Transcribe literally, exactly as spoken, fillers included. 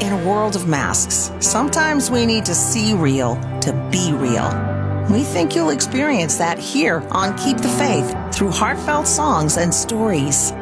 In a world of masks, sometimes we need to see real to be real. We think you'll experience that here on Keep the Faith through heartfelt songs and stories.